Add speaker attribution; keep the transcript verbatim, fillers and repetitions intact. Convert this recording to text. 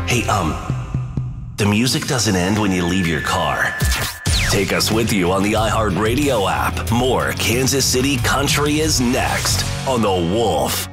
Speaker 1: Hey, um, the music doesn't end when you leave your car. Take us with you on the iHeartRadio app. More Kansas City Country is next on The Wolf.